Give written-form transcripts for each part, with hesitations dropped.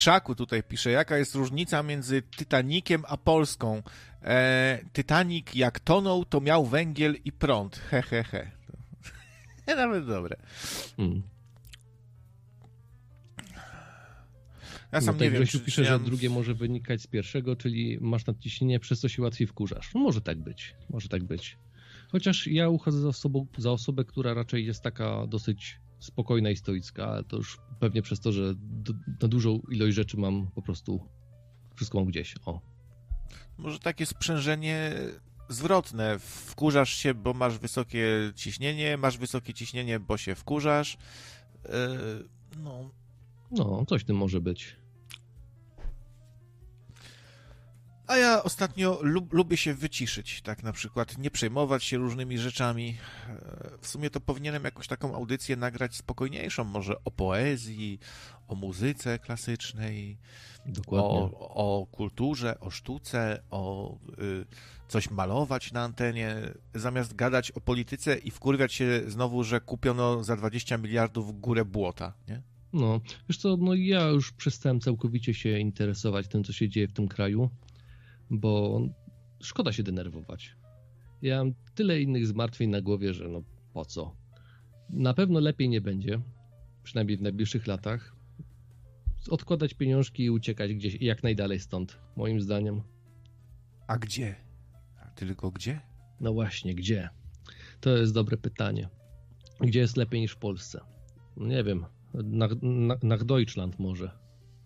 Krzaku tutaj pisze, jaka jest różnica między Titanikiem a Polską. Titanic jak tonął, to miał węgiel i prąd. He, he, he. Nawet dobre. Ja sam nie wiem, Grzesiu pisze, że drugie może wynikać z pierwszego, czyli masz nadciśnienie, przez co się łatwiej wkurzasz. No może tak być, może tak być. Chociaż ja uchodzę za osobę, która raczej jest taka dosyć spokojna i stoicka, ale to już pewnie przez to, że na dużą ilość rzeczy mam po prostu, wszystko mam gdzieś, o. Może takie sprzężenie zwrotne. Wkurzasz się, bo masz wysokie ciśnienie, bo się wkurzasz. No, coś w tym może być. A ja ostatnio lubię się wyciszyć, tak na przykład nie przejmować się różnymi rzeczami. W sumie to powinienem jakąś taką audycję nagrać spokojniejszą, może o poezji, o muzyce klasycznej, o kulturze, o sztuce, o coś malować na antenie, zamiast gadać o polityce i wkurwiać się znowu, że kupiono za 20 miliardów górę błota, nie? No, wiesz co, ja już przestałem całkowicie się interesować tym, co się dzieje w tym kraju, bo szkoda się denerwować. Ja mam tyle innych zmartwień na głowie, że po co. Na pewno lepiej nie będzie, przynajmniej w najbliższych latach. Odkładać pieniążki i uciekać gdzieś jak najdalej stąd, moim zdaniem. A gdzie? Tylko gdzie? No właśnie, gdzie? To jest dobre pytanie. Gdzie jest lepiej niż w Polsce? Nie wiem. Nach Deutschland może.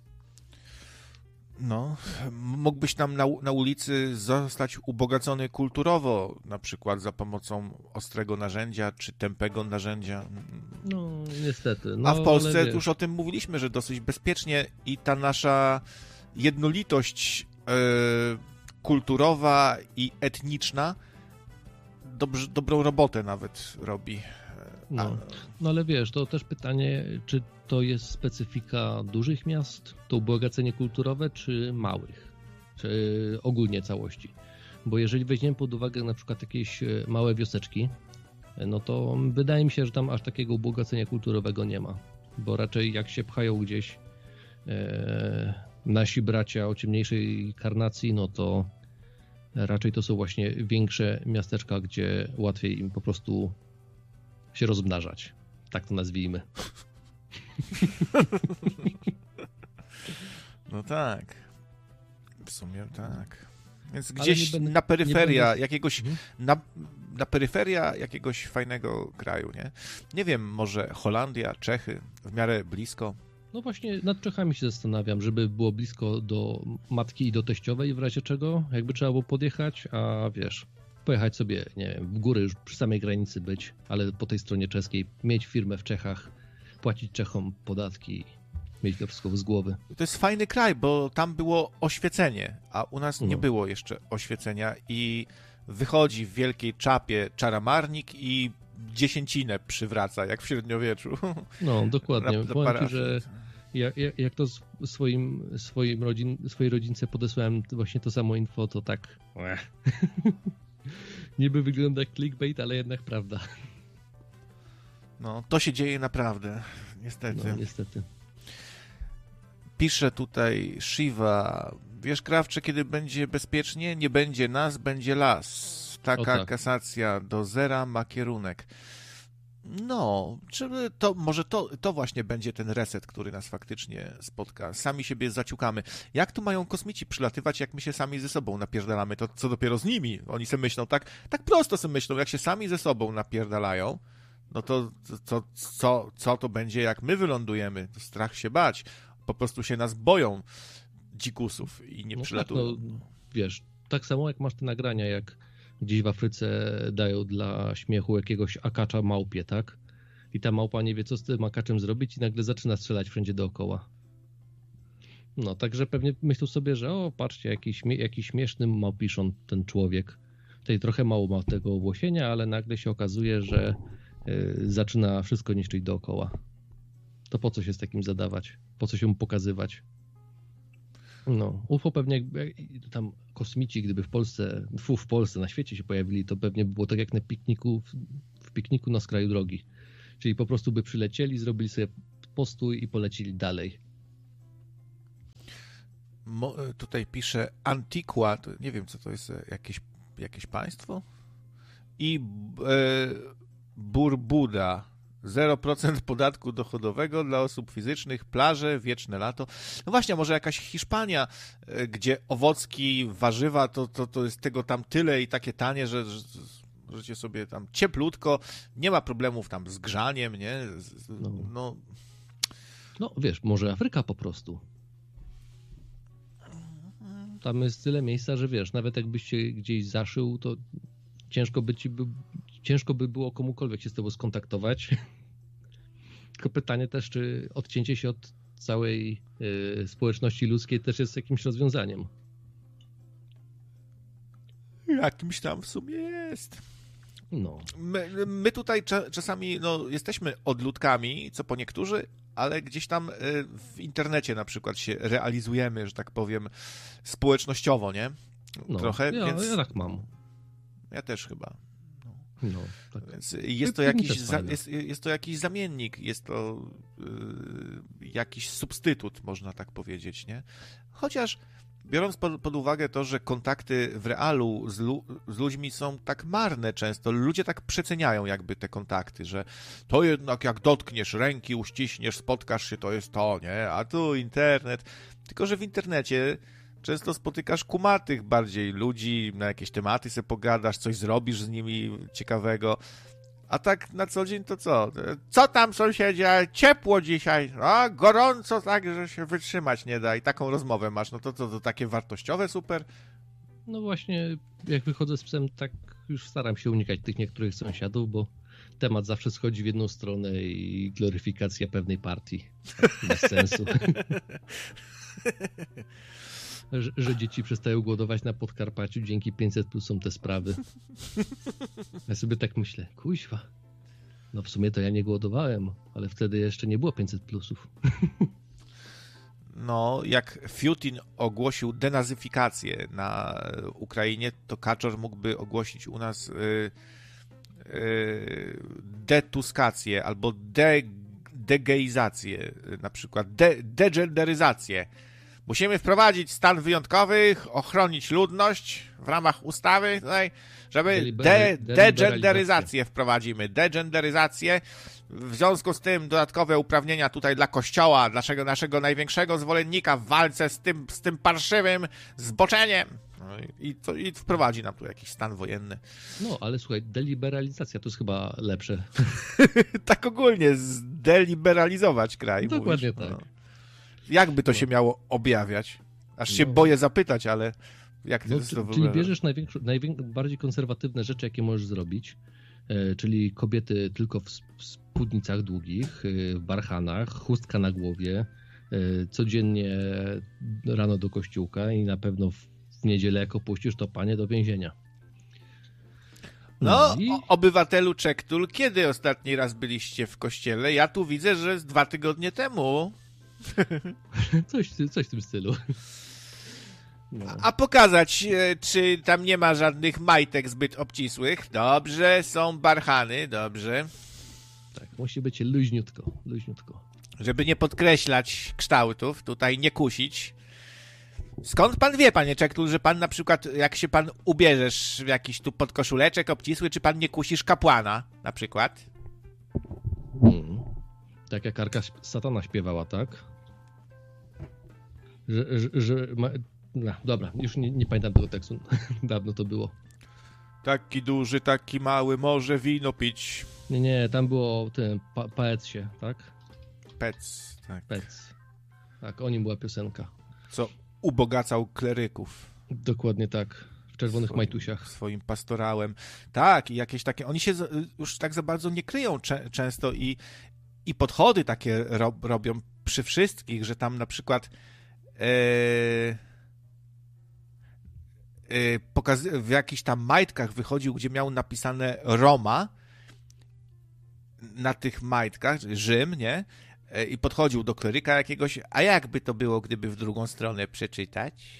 No, mógłbyś tam na ulicy zostać ubogacony kulturowo, na przykład za pomocą ostrego narzędzia czy tępego narzędzia. No, niestety. A w Polsce już o tym mówiliśmy, że dosyć bezpiecznie i ta nasza jednolitość kulturowa i etniczna dobrą robotę nawet robi. No ale wiesz, to też pytanie, czy to jest specyfika dużych miast, to ubogacenie kulturowe, czy małych, czy ogólnie całości. Bo jeżeli weźmiemy pod uwagę na przykład jakieś małe wioseczki, no to wydaje mi się, że tam aż takiego ubogacenia kulturowego nie ma. Bo raczej jak się pchają gdzieś nasi bracia o ciemniejszej karnacji, no to raczej to są właśnie większe miasteczka, gdzie łatwiej im po prostu się rozmnażać. Tak to nazwijmy. No tak. W sumie tak. Więc gdzieś na peryferia jakiegoś na peryferia jakiegoś fajnego kraju, nie? Nie wiem, może Holandia, Czechy, w miarę blisko. No właśnie nad Czechami się zastanawiam, żeby było blisko do matki i do teściowej, w razie czego, jakby trzeba było podjechać, a wiesz, pojechać sobie, nie wiem, w góry już przy samej granicy być, ale po tej stronie czeskiej, mieć firmę w Czechach, płacić Czechom podatki, mieć to wszystko z głowy. To jest fajny kraj, bo tam było oświecenie, a u nas nie było jeszcze oświecenia i wychodzi w wielkiej czapie czaramarnik i dziesięcinę przywraca, jak w średniowieczu. No, dokładnie. Powiem ci, że jak to swojej rodzince podesłałem właśnie to samo info, to tak niby wygląda jak clickbait, ale jednak prawda. No, to się dzieje naprawdę, niestety. No, niestety. Pisze tutaj Shiva, wiesz, Krawcze, kiedy będzie bezpiecznie? Nie będzie nas, będzie las. Taka kasacja do zera ma kierunek. No, czy to może to właśnie będzie ten reset, który nas faktycznie spotka. Sami siebie zaciukamy. Jak tu mają kosmici przylatywać, jak my się sami ze sobą napierdalamy? To co dopiero z nimi? Oni se myślą tak prosto se myślą, jak się sami ze sobą napierdalają, no to co to będzie, jak my wylądujemy? To strach się bać. Po prostu się nas boją dzikusów i nie przylatują. Tak, wiesz, tak samo jak masz te nagrania, jak gdzieś w Afryce dają dla śmiechu jakiegoś akacza małpie, tak? I ta małpa nie wie, co z tym akaczem zrobić i nagle zaczyna strzelać wszędzie dookoła. No, także pewnie myślą sobie, że patrzcie, jaki śmieszny małpiszon ten człowiek. Tutaj trochę mało ma tego owłosienia, ale nagle się okazuje, że zaczyna wszystko niszczyć dookoła. To po co się z takim zadawać? Po co się mu pokazywać? No, UFO pewnie tam kosmici, gdyby w Polsce, na świecie się pojawili, to pewnie by było tak jak na pikniku, w pikniku na skraju drogi. Czyli po prostu by przylecieli, zrobili sobie postój i polecili dalej. Tutaj pisze Antiqua, to nie wiem, co to jest, jakieś państwo? I Burbuda. 0% podatku dochodowego dla osób fizycznych, plaże, wieczne lato. No właśnie, może jakaś Hiszpania, gdzie owocki, warzywa, to jest tego tam tyle i takie tanie, że życie sobie tam cieplutko, nie ma problemów tam z grzaniem, nie? No wiesz, może Afryka po prostu. Tam jest tyle miejsca, że wiesz, nawet jakbyś się gdzieś zaszył, to ciężko by było komukolwiek się z tobą skontaktować. Tylko pytanie też, czy odcięcie się od całej społeczności ludzkiej też jest jakimś rozwiązaniem. Jakimś tam w sumie jest. No. My tutaj czasami jesteśmy odludkami, co po niektórzy, ale gdzieś tam w internecie na przykład się realizujemy, że tak powiem, społecznościowo, nie? Trochę, ja tak mam. Ja też chyba. No, tak. Więc jest to jakiś zamiennik, jest to jakiś substytut, można tak powiedzieć, nie? Chociaż biorąc pod uwagę to, że kontakty w realu z ludźmi są tak marne często, ludzie tak przeceniają jakby te kontakty, że to jednak jak dotkniesz ręki, uściśniesz, spotkasz się, to jest to, nie? A tu internet. Tylko że w internecie często spotykasz kumatych bardziej ludzi, na jakieś tematy sobie pogadasz, coś zrobisz z nimi ciekawego. A tak na co dzień to co? Co tam, sąsiedzie? Ciepło dzisiaj. A gorąco tak, że się wytrzymać nie da. I taką rozmowę masz. No to takie wartościowe super. No właśnie, jak wychodzę z psem, tak już staram się unikać tych niektórych sąsiadów, bo temat zawsze schodzi w jedną stronę i gloryfikacja pewnej partii. Bez sensu. Że dzieci przestają głodować na Podkarpaciu, dzięki 500+ są te sprawy. Ja sobie tak myślę, kuźwa, no w sumie to ja nie głodowałem, ale wtedy jeszcze nie było 500+. No, jak Fiutin ogłosił denazyfikację na Ukrainie, to Kaczor mógłby ogłosić u nas detuskację albo degeizację, na przykład degenderyzację. Musimy wprowadzić stan wyjątkowy, ochronić ludność w ramach ustawy, tutaj, żeby degenderyzację wprowadzimy. Degenderyzację. W związku z tym dodatkowe uprawnienia tutaj dla Kościoła, naszego największego zwolennika w walce z tym parszywym zboczeniem. No i wprowadzi nam tu jakiś stan wojenny. No, ale słuchaj, deliberalizacja to jest chyba lepsze. Tak ogólnie, zdeliberalizować kraj. Dokładnie mówisz? tak. No. Jak by to się miało objawiać? Aż się boję zapytać, ale jak ty to w ogóle... Czyli bierzesz najbardziej konserwatywne rzeczy, jakie możesz zrobić, czyli kobiety tylko w spódnicach długich, w barchanach, chustka na głowie, codziennie rano do kościółka i na pewno w niedzielę, jak opuścisz, to panie do więzienia. No, obywatelu Czektul, kiedy ostatni raz byliście w kościele? Ja tu widzę, że z 2 tygodnie temu. Coś w tym stylu. No. A pokazać, czy tam nie ma żadnych majtek zbyt obcisłych? Dobrze, są barchany, dobrze. Tak, musi być luźniutko. Żeby nie podkreślać kształtów, tutaj nie kusić. Skąd pan wie, panie Czektul, że pan na przykład, jak się pan ubierzesz w jakiś tu podkoszuleczek obcisły, czy pan nie kusisz kapłana, na przykład? Tak jak Arka Satana śpiewała, tak? No, dobra, już nie pamiętam tego tekstu. Dawno to było. Taki duży, taki mały, może wino pić. Nie, tam było o tym Paetsie, tak? Pec, tak. Pec. Tak, o nim była piosenka. Co ubogacał kleryków. Dokładnie tak. W czerwonych majtusiach. Swoim pastorałem. Tak, i jakieś takie... Oni się już tak za bardzo nie kryją często i podchody takie robią przy wszystkich, że tam na przykład w jakichś tam majtkach wychodził, gdzie miał napisane Roma na tych majtkach, Rzym, nie? I podchodził do kleryka jakiegoś, a jakby to było, gdyby w drugą stronę przeczytać?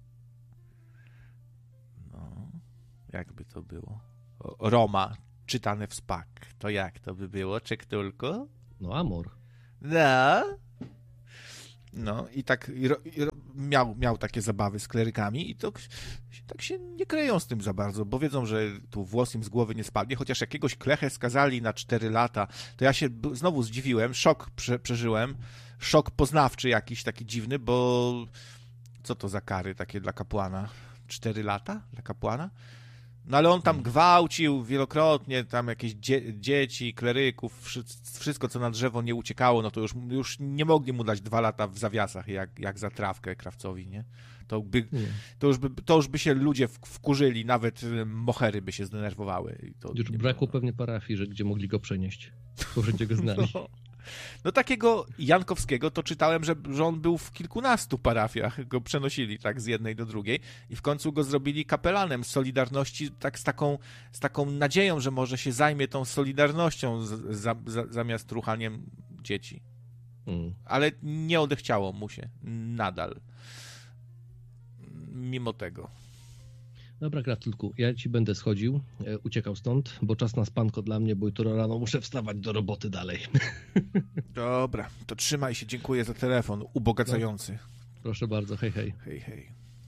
No, jakby to było? Roma, czytane w spak. To jak to by było, Czektulku? No, amor. No. No i tak miał takie zabawy z klerykami i to tak się nie kryją z tym za bardzo, bo wiedzą, że tu włos im z głowy nie spadnie, chociaż jakiegoś klechę skazali na 4 lata, to ja się znowu zdziwiłem, szok przeżyłem, szok poznawczy jakiś taki dziwny, bo co to za kary takie dla kapłana? 4 lata dla kapłana? No ale on tam gwałcił wielokrotnie, tam jakieś dzieci, kleryków, wszystko co na drzewo nie uciekało, no to już nie mogli mu dać 2 lata w zawiasach, jak za trawkę krawcowi, nie? To już by się ludzie wkurzyli, nawet mohery by się zdenerwowały. Już brakło pewnie parafii, gdzie mogli go przenieść, bo wszędzie go znali. No takiego Jankowskiego to czytałem, że on był w kilkunastu parafiach, go przenosili tak z jednej do drugiej i w końcu go zrobili kapelanem Solidarności, tak z taką nadzieją, że może się zajmie tą Solidarnością zamiast ruchaniem dzieci. Ale nie odechciało mu się nadal. Mimo tego. Dobra, Krawcylku, ja ci będę schodził, uciekał stąd, bo czas na spanko dla mnie, bo jutro rano muszę wstawać do roboty dalej. Dobra, to trzymaj się, dziękuję za telefon, ubogacający. No, proszę bardzo, hej, hej. Hej, hej.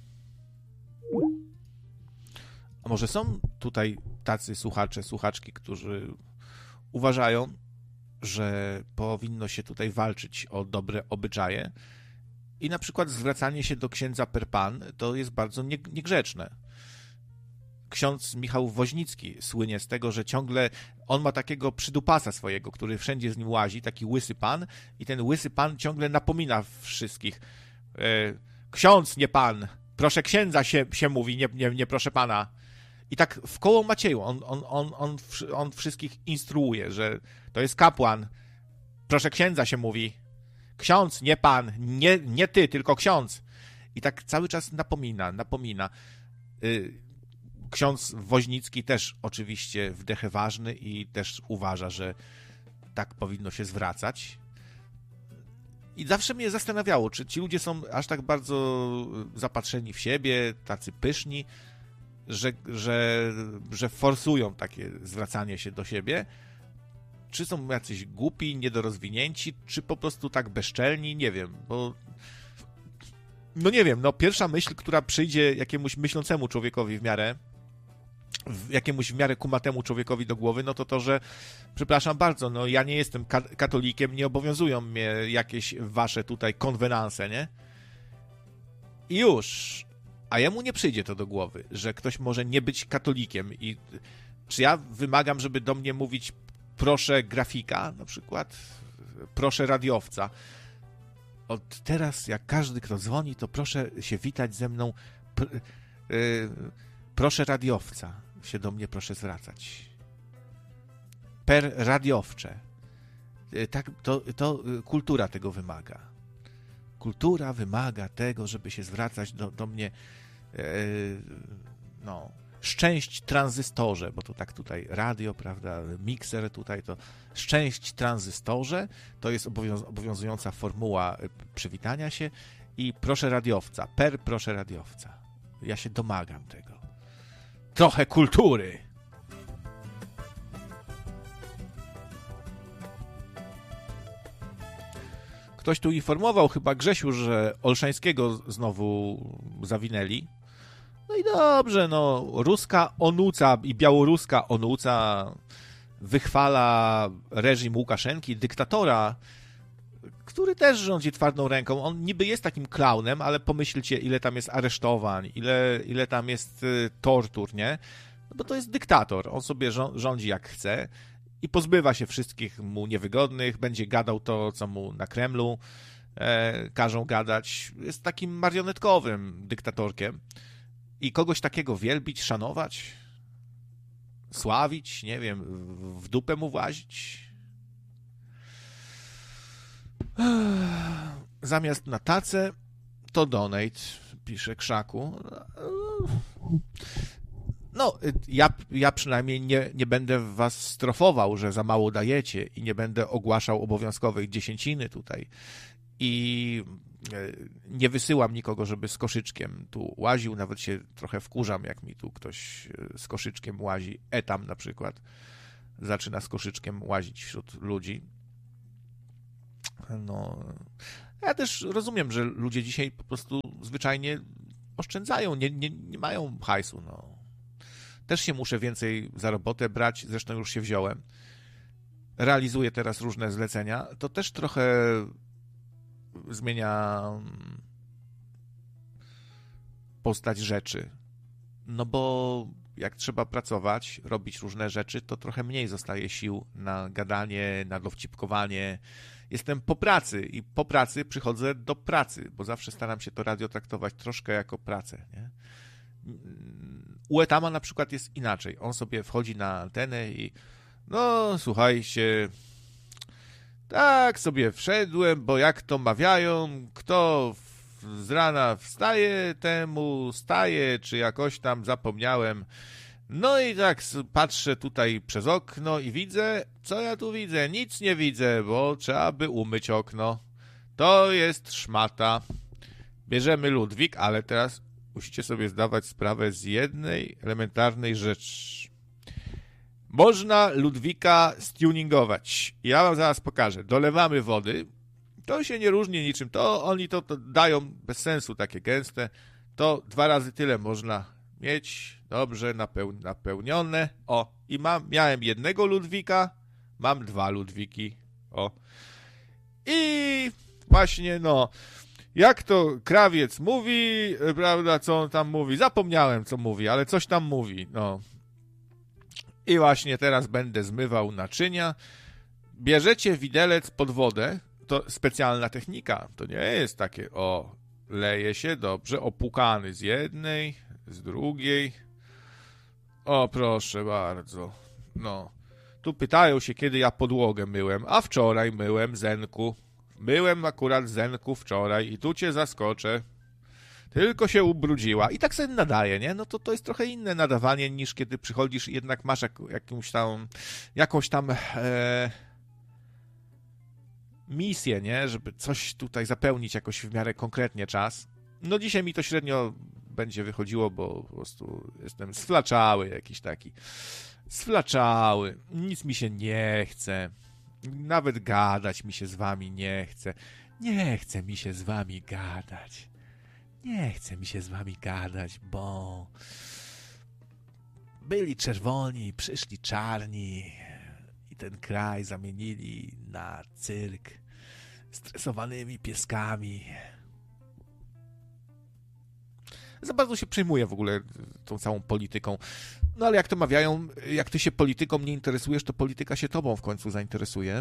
A może są tutaj tacy słuchacze, słuchaczki, którzy uważają, że powinno się tutaj walczyć o dobre obyczaje i na przykład zwracanie się do księdza per pan to jest bardzo niegrzeczne. Ksiądz Michał Woźnicki słynie z tego, że ciągle on ma takiego przydupasa swojego, który wszędzie z nim łazi, taki łysy pan i ten łysy pan ciągle napomina wszystkich. Ksiądz, nie pan, proszę księdza się mówi, nie proszę pana. I tak w koło Macieju on wszystkich instruuje, że to jest kapłan, proszę księdza się mówi. Ksiądz, nie pan, nie ty, tylko ksiądz. I tak cały czas napomina. Ksiądz Woźnicki też oczywiście wdechę ważny i też uważa, że tak powinno się zwracać. I zawsze mnie zastanawiało, czy ci ludzie są aż tak bardzo zapatrzeni w siebie, tacy pyszni, że forsują takie zwracanie się do siebie, czy są jacyś głupi, niedorozwinięci, czy po prostu tak bezczelni, nie wiem, bo no nie wiem, no pierwsza myśl, która przyjdzie jakiemuś myślącemu człowiekowi jakiemuś w miarę kumatemu człowiekowi do głowy, no to, że przepraszam bardzo, no ja nie jestem katolikiem, nie obowiązują mnie jakieś wasze tutaj konwenanse, nie? I już. A jemu nie przyjdzie to do głowy, że ktoś może nie być katolikiem i czy ja wymagam, żeby do mnie mówić proszę grafika na przykład, proszę radiowca. Od teraz, jak każdy, kto dzwoni, to proszę się witać ze mną, proszę radiowca, się do mnie proszę zwracać. Per radiowcze. Tak, to kultura tego wymaga. Kultura wymaga tego, żeby się zwracać do mnie szczęść tranzystorze, bo to tak tutaj radio, prawda, mikser tutaj, to szczęść tranzystorze, to jest obowiązująca formuła przywitania się i proszę radiowca, proszę radiowca. Ja się domagam tego. Trochę kultury. Ktoś tu informował, chyba Grzesiu, że Olszańskiego znowu zawinęli. No i dobrze, no, ruska onuca i białoruska onuca wychwala reżim Łukaszenki, dyktatora, który też rządzi twardą ręką. On niby jest takim klaunem, ale pomyślcie, ile tam jest aresztowań, ile tam jest tortur, nie? No bo to jest dyktator, on sobie rządzi jak chce i pozbywa się wszystkich mu niewygodnych, będzie gadał to, co mu na Kremlu każą gadać. Jest takim marionetkowym dyktatorkiem. I kogoś takiego wielbić, szanować, sławić, nie wiem, w dupę mu włazić. Zamiast na tacę, to donate, pisze Krzaku. No, ja przynajmniej nie będę was strofował, że za mało dajecie i nie będę ogłaszał obowiązkowej dziesięciny tutaj. I nie wysyłam nikogo, żeby z koszyczkiem tu łaził, nawet się trochę wkurzam, jak mi tu ktoś z koszyczkiem łazi. Etam na przykład zaczyna z koszyczkiem łazić wśród ludzi. No, ja też rozumiem, że ludzie dzisiaj po prostu zwyczajnie oszczędzają, nie mają hajsu. No. Też się muszę więcej za robotę brać, zresztą już się wziąłem. Realizuję teraz różne zlecenia. To też trochę zmienia postać rzeczy. No bo jak trzeba pracować, robić różne rzeczy, to trochę mniej zostaje sił na gadanie, na dowcipkowanie. Jestem po pracy i po pracy przychodzę do pracy, bo zawsze staram się to radio traktować troszkę jako pracę. Nie? U Etama na przykład jest inaczej. On sobie wchodzi na antenę i no słuchajcie, tak sobie wszedłem, bo jak to mawiają, kto z rana wstaje, temu staje, czy jakoś tam zapomniałem. No i tak patrzę tutaj przez okno i widzę, co ja tu widzę? Nic nie widzę, bo trzeba by umyć okno. To jest szmata. Bierzemy Ludwik, ale teraz musicie sobie zdawać sprawę z jednej elementarnej rzeczy. Można Ludwika stuningować. Ja wam zaraz pokażę. Dolewamy wody. To się nie różni niczym. To oni to dają bez sensu takie gęste. To 2 razy tyle można mieć. Dobrze napełnione. O, i miałem jednego Ludwika. Mam 2 Ludwiki. O. I właśnie no, jak to krawiec mówi, prawda, co on tam mówi? Zapomniałem, co mówi, ale coś tam mówi, no. I właśnie teraz będę zmywał naczynia. Bierzecie widelec pod wodę. To specjalna technika. To nie jest takie, o, leje się dobrze, opłukany z jednej, z drugiej. O, proszę bardzo. No. Tu pytają się, kiedy ja podłogę myłem, a wczoraj myłem, Zenku. Myłem akurat, Zenku, wczoraj i tu cię zaskoczę. Tylko się ubrudziła. I tak sobie nadaje, nie? No to jest trochę inne nadawanie, niż kiedy przychodzisz i jednak masz jakąś tam misję, nie? Żeby coś tutaj zapełnić jakoś w miarę konkretnie czas. No dzisiaj mi to średnio będzie wychodziło, bo po prostu jestem sflaczały jakiś taki. Sflaczały. Nic mi się nie chce. Nawet gadać mi się z wami nie chce. Nie chce mi się z wami gadać. Nie chce mi się z wami gadać, bo byli czerwoni, przyszli czarni i ten kraj zamienili na cyrk stresowanymi pieskami. Za bardzo się przejmuję w ogóle tą całą polityką. No ale jak to mawiają, jak ty się polityką nie interesujesz, to polityka się tobą w końcu zainteresuje.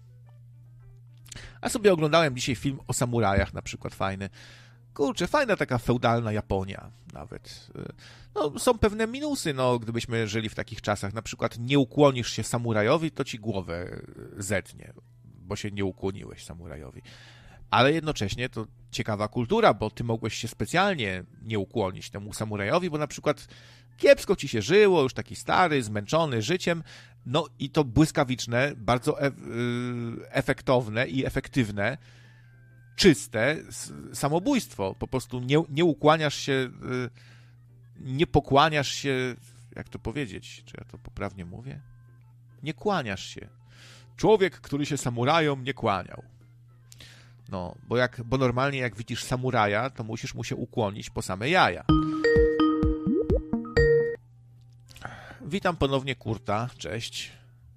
A sobie oglądałem dzisiaj film o samurajach, na przykład fajny. Kurczę, fajna taka feudalna Japonia nawet. No, są pewne minusy, no, gdybyśmy żyli w takich czasach. Na przykład nie ukłonisz się samurajowi, to ci głowę zetnie, bo się nie ukłoniłeś samurajowi. Ale jednocześnie to ciekawa kultura, bo ty mogłeś się specjalnie nie ukłonić temu samurajowi, bo na przykład kiepsko ci się żyło, już taki stary, zmęczony życiem, no i to błyskawiczne, bardzo efektowne i efektywne, czyste samobójstwo. Po prostu nie ukłaniasz się, nie pokłaniasz się, jak to powiedzieć, czy ja to poprawnie mówię? Nie kłaniasz się. Człowiek, który się samurajom nie kłaniał. No, bo normalnie jak widzisz samuraja, to musisz mu się ukłonić po same jaja. Witam ponownie Kurta, cześć.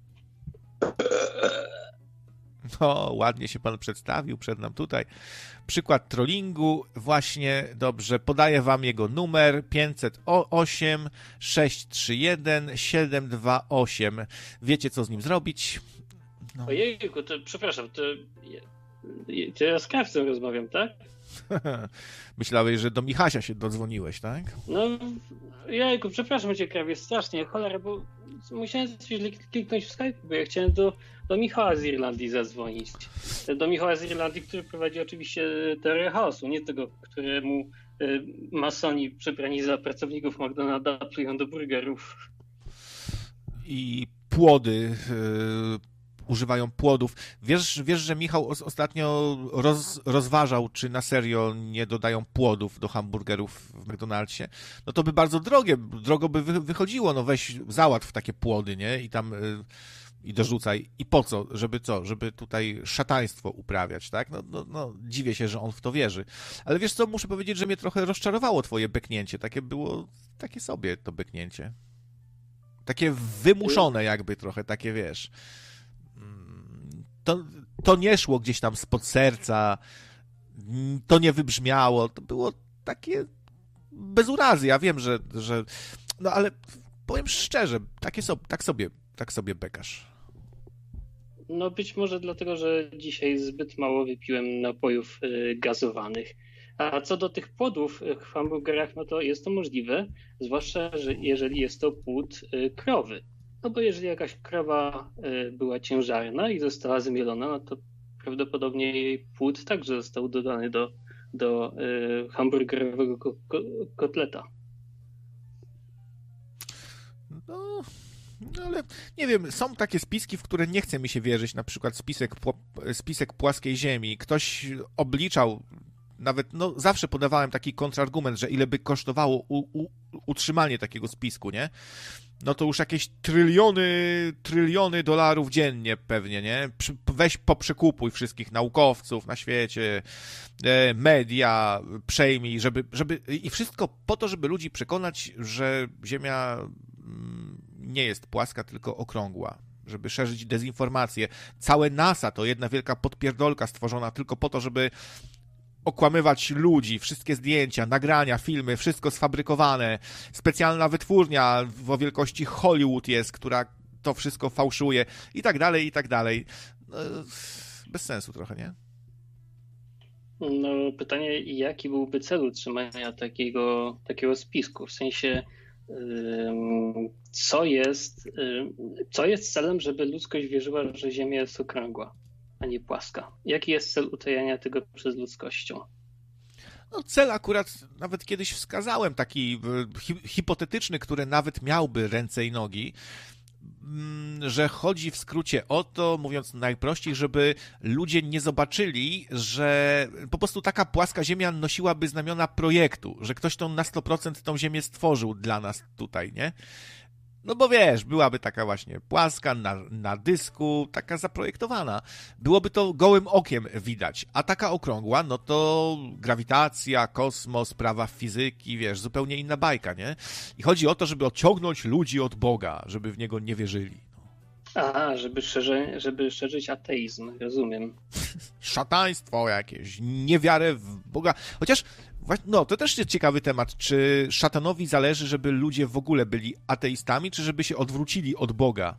No, ładnie się pan przedstawił przed nam tutaj. Przykład trollingu, właśnie, dobrze, podaję wam jego numer 508 631 728. Wiecie, co z nim zrobić? No. Ojejku, to przepraszam, to ja z krawcem rozmawiam, tak? Myślałeś, że do Michasia się dodzwoniłeś, tak? No, jejku, przepraszam cię, krawie, strasznie, cholera, bo musiałem coś kliknąć w Skype, bo ja chciałem do Michała z Irlandii zadzwonić. Do Michała z Irlandii, który prowadzi oczywiście teorię chaosu, nie tego, któremu masoni przebrani za pracowników McDonalda plują do burgerów. I płody... używają płodów. Wiesz, że Michał ostatnio rozważał, czy na serio nie dodają płodów do hamburgerów w McDonald'sie? No to by bardzo drogo by wychodziło, no weź załatw takie płody, nie? I tam i dorzucaj. I po co? Żeby co? Żeby tutaj szataństwo uprawiać, tak? No, dziwię się, że on w to wierzy. Ale wiesz co, muszę powiedzieć, że mnie trochę rozczarowało twoje beknięcie. Takie sobie to beknięcie. Takie wymuszone jakby trochę, takie wiesz. To nie szło gdzieś tam spod serca, to nie wybrzmiało, to było takie bez urazy. Ja wiem, że no ale powiem szczerze, tak sobie bekasz. No być może dlatego, że dzisiaj zbyt mało wypiłem napojów gazowanych. A co do tych płodów w hamburgerach, no to jest to możliwe, zwłaszcza, że jeżeli jest to płód krowy. No bo jeżeli jakaś krowa była ciężarna i została zmielona, no to prawdopodobnie jej płód także został dodany do hamburgerowego kotleta. No, ale nie wiem, są takie spiski, w które nie chce mi się wierzyć, na przykład spisek płaskiej ziemi. Ktoś obliczał, nawet, no zawsze podawałem taki kontrargument, że ile by kosztowało utrzymanie takiego spisku, nie? No to już jakieś tryliony dolarów dziennie pewnie, nie? Weź poprzekupuj wszystkich naukowców na świecie, media, przejmij, żeby i wszystko po to, żeby ludzi przekonać, że Ziemia nie jest płaska, tylko okrągła, żeby szerzyć dezinformację. Całe NASA to jedna wielka podpierdolka stworzona tylko po to, żeby okłamywać ludzi, wszystkie zdjęcia, nagrania, filmy, wszystko sfabrykowane. Specjalna wytwórnia o wielkości Hollywood jest, która to wszystko fałszuje i tak dalej, i tak dalej. No, bez sensu trochę, nie? No pytanie, jaki byłby cel utrzymania takiego spisku? W sensie, co jest celem, żeby ludzkość wierzyła, że Ziemia jest okrągła, a nie płaska? Jaki jest cel utajania tego przed ludzkością? No cel akurat nawet kiedyś wskazałem, taki hipotetyczny, który nawet miałby ręce i nogi, że chodzi w skrócie o to, mówiąc najprościej, żeby ludzie nie zobaczyli, że po prostu taka płaska ziemia nosiłaby znamiona projektu, że ktoś na 100% tą ziemię stworzył dla nas tutaj, nie? No bo wiesz, byłaby taka właśnie płaska, na dysku, taka zaprojektowana. Byłoby to gołym okiem widać, a taka okrągła, no to grawitacja, kosmos, prawa fizyki, wiesz, zupełnie inna bajka, nie? I chodzi o to, żeby odciągnąć ludzi od Boga, żeby w Niego nie wierzyli. Aha, żeby szerzyć ateizm, rozumiem. Szataństwo jakieś, niewiarę w Boga. Chociaż, no to też jest ciekawy temat, czy szatanowi zależy, żeby ludzie w ogóle byli ateistami, czy żeby się odwrócili od Boga?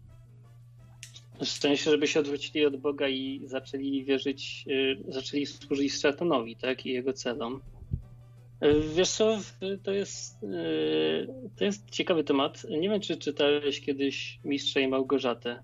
W sensie, żeby się odwrócili od Boga i zaczęli służyć szatanowi, tak? I jego celom. Wiesz co, to jest ciekawy temat. Nie wiem, czy czytałeś kiedyś Mistrza i Małgorzatę.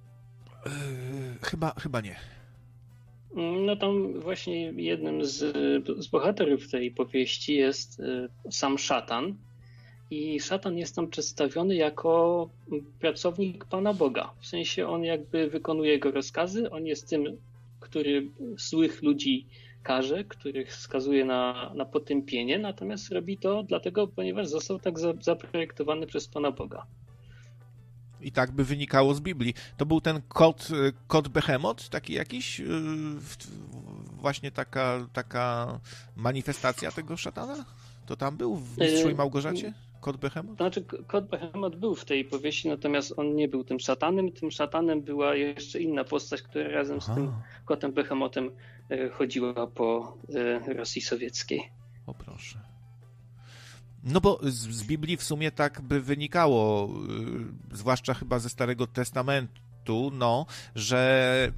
Chyba nie. No tam właśnie jednym z bohaterów tej powieści jest sam szatan. I szatan jest tam przedstawiony jako pracownik Pana Boga. W sensie on jakby wykonuje jego rozkazy. On jest tym, który złych ludzi karze, których skazuje na potępienie. Natomiast robi to dlatego, ponieważ został tak zaprojektowany przez Pana Boga. I tak by wynikało z Biblii. To był ten kot Behemot, taki jakiś? Właśnie taka manifestacja tego szatana? To tam był w Mistrzu i Małgorzacie? Kot Behemot? Znaczy, kot Behemot był w tej powieści, natomiast on nie był tym szatanem. Tym szatanem była jeszcze inna postać, która razem z tym kotem Behemotem chodziła po Rosji Sowieckiej. O proszę. No bo z Biblii w sumie tak by wynikało, zwłaszcza chyba ze Starego Testamentu, no, że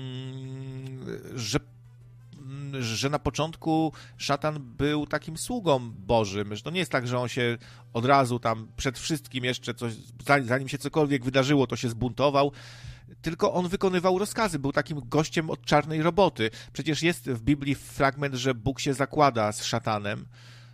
na początku szatan był takim sługą Bożym, że to nie jest tak, że on się od razu tam przed wszystkim jeszcze coś, zanim się cokolwiek wydarzyło, to się zbuntował, tylko on wykonywał rozkazy, był takim gościem od czarnej roboty. Przecież jest w Biblii fragment, że Bóg się zakłada z szatanem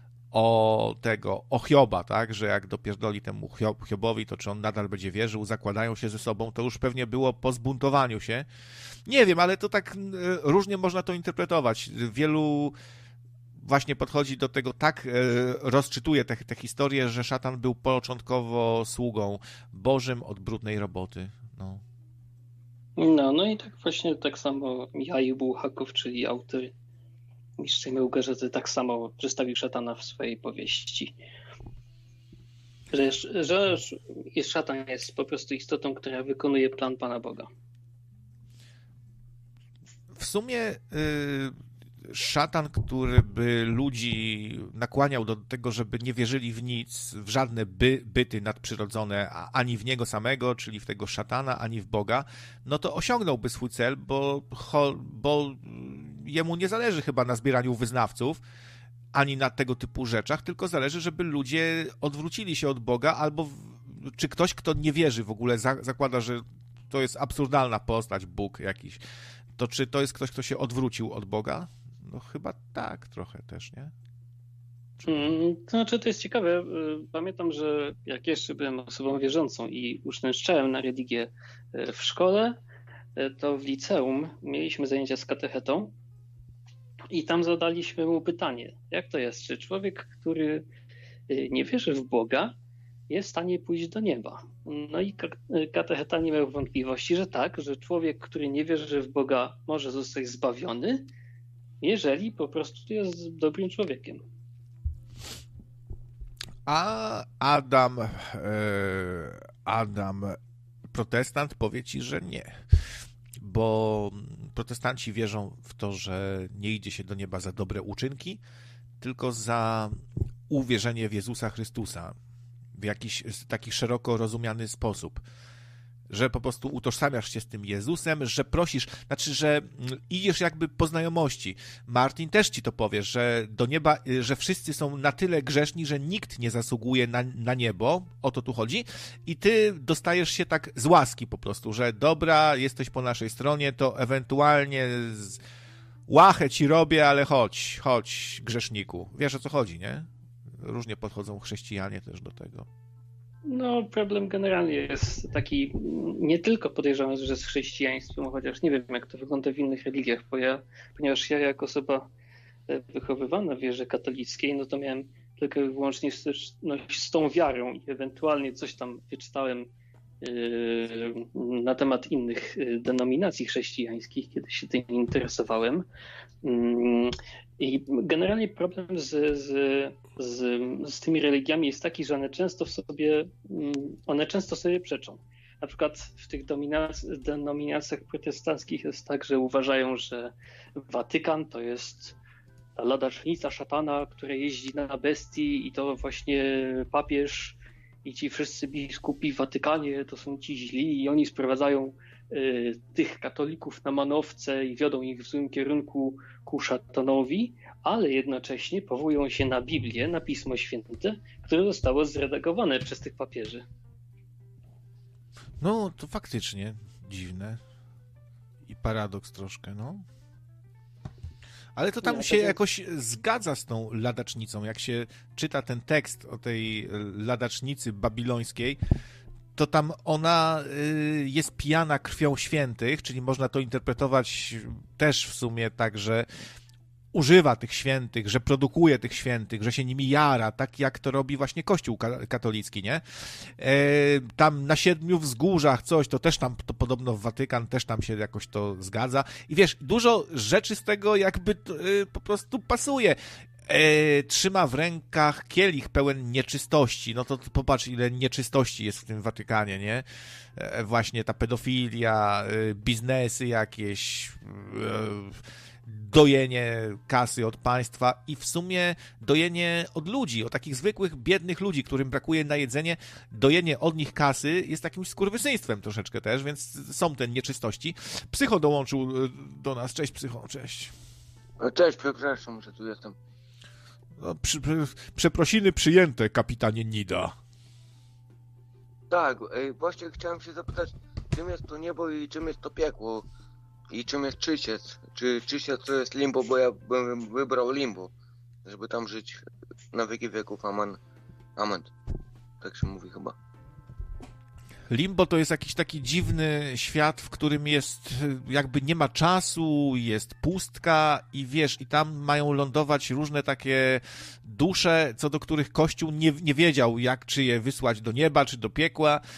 o Hioba, tak, że jak dopierdoli temu Hiobowi, to czy on nadal będzie wierzył, zakładają się ze sobą, to już pewnie było po zbuntowaniu się. Nie wiem, ale to tak różnie można to interpretować. Wielu właśnie podchodzi do tego, tak rozczytuje tę historię, że szatan był początkowo sługą Bożym od brudnej roboty. No. No i tak właśnie tak samo Michał Bułhakow, czyli autor Mistrza Małgorzaty, tak samo przedstawił szatana w swojej powieści. Że szatan jest po prostu istotą, która wykonuje plan Pana Boga. W sumie szatan, który by ludzi nakłaniał do tego, żeby nie wierzyli w nic, w żadne byty nadprzyrodzone, ani w niego samego, czyli w tego szatana, ani w Boga, no to osiągnąłby swój cel, bo jemu nie zależy chyba na zbieraniu wyznawców, ani na tego typu rzeczach, tylko zależy, żeby ludzie odwrócili się od Boga, albo czy ktoś, kto nie wierzy w ogóle, zakłada, że to jest absurdalna postać, Bóg jakiś, to czy to jest ktoś, kto się odwrócił od Boga? No chyba tak trochę też, nie? To znaczy, to jest ciekawe. Pamiętam, że jak jeszcze byłem osobą wierzącą i uczęszczałem na religię w szkole, to w liceum mieliśmy zajęcia z katechetą i tam zadaliśmy mu pytanie, jak to jest, czy człowiek, który nie wierzy w Boga, jest w stanie pójść do nieba. No i katecheta nie miał wątpliwości, że tak, że człowiek, który nie wierzy w Boga, może zostać zbawiony, jeżeli po prostu jest dobrym człowiekiem. A Adam, protestant, powie ci, że nie. Bo protestanci wierzą w to, że nie idzie się do nieba za dobre uczynki, tylko za uwierzenie w Jezusa Chrystusa w jakiś taki szeroko rozumiany sposób. Że po prostu utożsamiasz się z tym Jezusem, że prosisz, znaczy, że idziesz jakby po znajomości. Martin też ci to powie, że do nieba, że wszyscy są na tyle grzeszni, że nikt nie zasługuje na niebo, o to tu chodzi, i ty dostajesz się tak z łaski po prostu, że dobra, jesteś po naszej stronie, to ewentualnie łachę ci robię, ale chodź, grzeszniku. Wiesz, o co chodzi, nie? Różnie podchodzą chrześcijanie też do tego. No, problem generalnie jest taki, nie tylko podejrzewam, że z chrześcijaństwem, chociaż nie wiem, jak to wygląda w innych religiach, ponieważ ja jako osoba wychowywana w wierze katolickiej, no to miałem tylko i wyłącznie styczność z tą wiarą i ewentualnie coś tam wyczytałem na temat innych denominacji chrześcijańskich, kiedy się tym interesowałem. I generalnie problem z tymi religiami jest taki, że one często sobie przeczą. Na przykład w tych denominacjach protestanckich jest tak, że uważają, że Watykan to jest ta ladacznica szatana, która jeździ na bestii, i to właśnie papież i ci wszyscy biskupi w Watykanie to są ci źli i oni sprowadzają tych katolików na manowce i wiodą ich w złym kierunku ku szatanowi, ale jednocześnie powołują się na Biblię, na Pismo Święte, które zostało zredagowane przez tych papieży. No, to faktycznie dziwne i paradoks troszkę, no. Ale to tam się jakoś zgadza z tą ladacznicą. Jak się czyta ten tekst o tej ladacznicy babilońskiej, to tam ona jest pijana krwią świętych, czyli można to interpretować też w sumie tak, że używa tych świętych, że produkuje tych świętych, że się nimi jara, tak jak to robi właśnie Kościół katolicki, nie? Tam na 7 wzgórzach coś, to też tam, to podobno w Watykan też tam się jakoś to zgadza. I wiesz, dużo rzeczy z tego jakby po prostu pasuje. Trzyma w rękach kielich pełen nieczystości. No to popatrz, ile nieczystości jest w tym Watykanie, nie? Właśnie ta pedofilia, biznesy jakieś, dojenie kasy od państwa i w sumie dojenie od ludzi, od takich zwykłych, biednych ludzi, którym brakuje na jedzenie. Dojenie od nich kasy jest takim skurwysyństwem troszeczkę też, więc są te nieczystości. Psycho dołączył do nas. Cześć, Psycho, cześć. Cześć, przepraszam, że tu jestem. No, przeprosiny przyjęte, kapitanie Nida. Tak, właśnie chciałem się zapytać, czym jest to niebo i czym jest to piekło? I czym jest czyściec? Czy czyściec to jest limbo, bo ja bym wybrał limbo, żeby tam żyć na wieki wieków, amen. Amen. Tak się mówi chyba. Limbo to jest jakiś taki dziwny świat, w którym jest jakby nie ma czasu, jest pustka i wiesz, i tam mają lądować różne takie dusze, co do których Kościół nie wiedział, jak czy je wysłać do nieba, czy do piekła.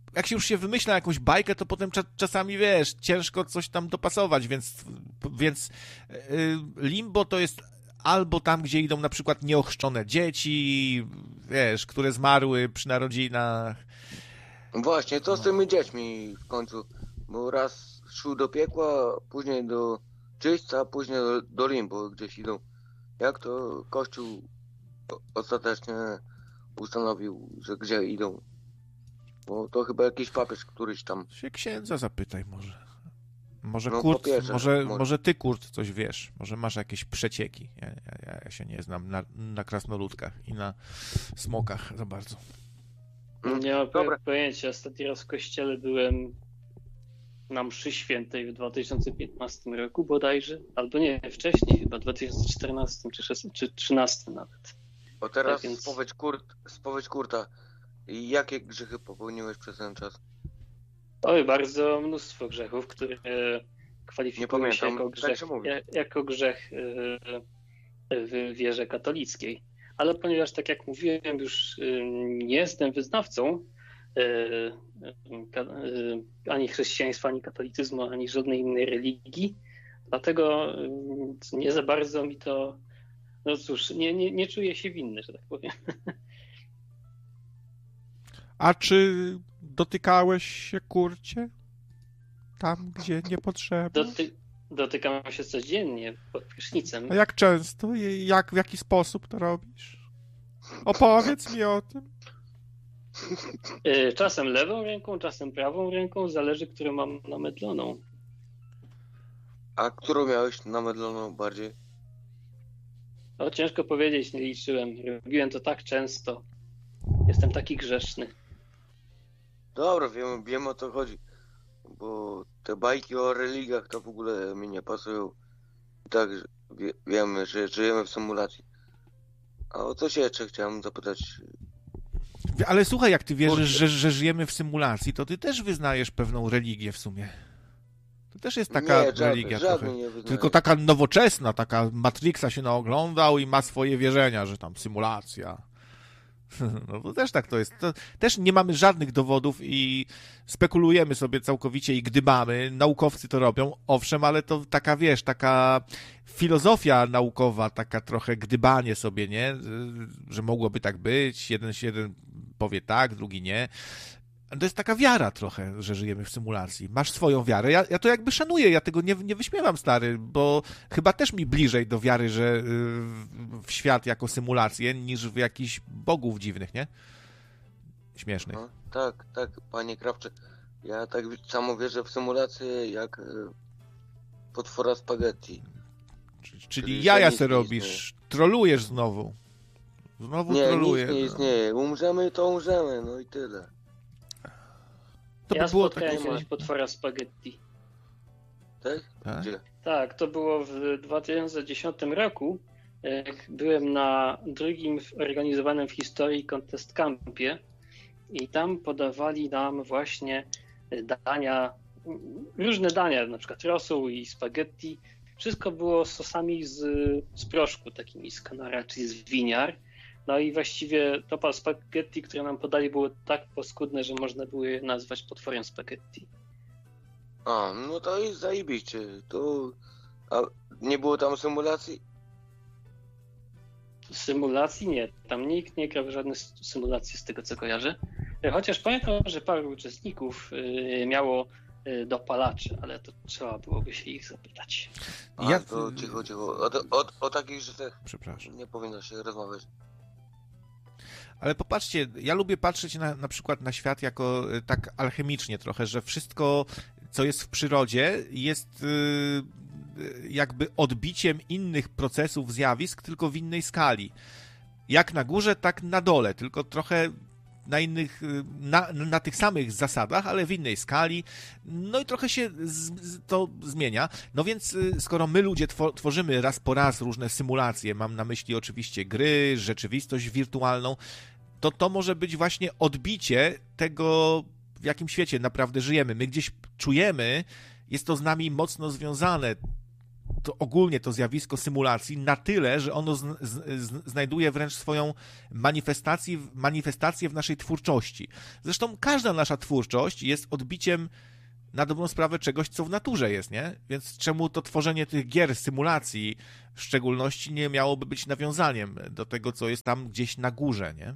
jak się już się wymyśla jakąś bajkę, to potem czasami, wiesz, ciężko coś tam dopasować, więc Limbo to jest albo tam, gdzie idą na przykład nieochrzczone dzieci, wiesz, które zmarły przy narodzinach. Właśnie, co z tymi dziećmi w końcu? Bo raz szły do piekła, później do czyśćca, a później do Limbo gdzieś idą. Jak to Kościół ostatecznie ustanowił, że gdzie idą? Bo to chyba jakiś papież któryś tam. Się księdza zapytaj może. Może No, Kurt, papieża, może ty, Kurt, coś wiesz. Może masz jakieś przecieki. Ja się nie znam na krasnoludkach i na smokach za bardzo. Nie mam Dobra. pojęcia. Ostatni raz w kościele byłem na mszy świętej w 2015 roku bodajże. Albo nie, wcześniej chyba, w 2014 czy 2013 nawet. Bo teraz Tak więc- spowiedź Kurta. Jakie grzechy popełniłeś przez ten czas? Oj, bardzo mnóstwo grzechów, które Nie kwalifikują się pamiętam, jako tak grzech, się mówi. jako grzech w wierze katolickiej. Ale ponieważ, tak jak mówiłem, już nie jestem wyznawcą ani chrześcijaństwa, ani katolicyzmu, ani żadnej innej religii, dlatego nie za bardzo mi to, no cóż, nie czuję się winny, że tak powiem. A czy dotykałeś się, Kurcie? Tam, gdzie nie potrzeba? Dotykam się codziennie pod prysznicem. A jak często? I w jaki sposób to robisz? Opowiedz mi o tym. Czasem lewą ręką, czasem prawą ręką, zależy, którą mam namydloną. A którą miałeś namydloną bardziej? No, ciężko powiedzieć, nie liczyłem. Robiłem to tak często. Jestem taki grzeszny. Dobra, wiem o co chodzi. Bo te bajki o religiach to w ogóle mi nie pasują. Tak, wiemy, że żyjemy w symulacji. A o coś jeszcze chciałem zapytać. Ale słuchaj, jak ty wierzysz, że żyjemy w symulacji, to ty też wyznajesz pewną religię w sumie. To też jest taka religia trochę. Nie wyznaję. Tylko taka nowoczesna, taka Matrixa się naoglądał i ma swoje wierzenia, że tam symulacja. No to też tak to jest. To też nie mamy żadnych dowodów i spekulujemy sobie całkowicie i gdybamy. Naukowcy to robią, owszem, ale to taka, wiesz, taka filozofia naukowa, taka trochę gdybanie sobie, nie? Że mogłoby tak być. Jeden powie tak, drugi nie. To jest taka wiara trochę, że żyjemy w symulacji. Masz swoją wiarę. Ja to jakby szanuję, ja tego nie wyśmiewam, stary, bo chyba też mi bliżej do wiary, że w świat jako symulację, niż w jakichś bogów dziwnych, nie? Śmiesznych. No, tak, panie Krawcze. Ja tak samo wierzę w symulację jak potwora spaghetti. Czyli jaja nic se nie robisz, trolujesz znowu. Znowu Nie, trolujesz. nic nie istnieje. Umrzemy, to umrzemy, no i tyle. To Ja by było spotkałem takie... kiedyś potwora spaghetti. Tak? Tak? Gdzie? Tak, to było w 2010 roku. Jak byłem na drugim organizowanym w historii Contest Campie i tam podawali nam właśnie dania, różne dania, na przykład rosół i spaghetti. Wszystko było z sosami z proszku, takimi z kanara, czyli z winiar. No i właściwie to spaghetti, które nam podali, było tak paskudne, że można było je nazwać potworem spaghetti. A, no to jest zajebiście. A nie było tam symulacji? Symulacji nie. Tam nikt nie grał w żadne symulacje z tego, co kojarzę. Chociaż pamiętam, że paru uczestników miało dopalacze, ale to trzeba byłoby się ich zapytać. A, Ja- to cicho. O takich rzeczach Przepraszam. nie powinno się rozmawiać. Ale popatrzcie, ja lubię patrzeć na przykład na świat jako tak alchemicznie trochę, że wszystko, co jest w przyrodzie, jest jakby odbiciem innych procesów, zjawisk, tylko w innej skali. Jak na górze, tak na dole, tylko trochę na innych, na tych samych zasadach, ale w innej skali. No i trochę się to zmienia. No więc skoro my ludzie tworzymy raz po raz różne symulacje, mam na myśli oczywiście gry, rzeczywistość wirtualną, to może być właśnie odbicie tego, w jakim świecie naprawdę żyjemy. My gdzieś czujemy, jest to z nami mocno związane. to ogólnie to zjawisko symulacji na tyle, że ono znajduje wręcz swoją manifestację w naszej twórczości. Zresztą każda nasza twórczość jest odbiciem na dobrą sprawę czegoś, co w naturze jest, nie? Więc czemu to tworzenie tych gier, symulacji w szczególności nie miałoby być nawiązaniem do tego, co jest tam gdzieś na górze, nie?